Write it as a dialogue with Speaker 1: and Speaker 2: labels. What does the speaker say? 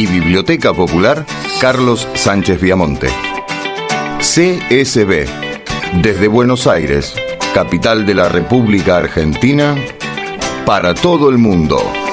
Speaker 1: y Biblioteca Popular Carlos Sánchez Viamonte. CSB, desde Buenos Aires, capital de la República Argentina, para todo el mundo.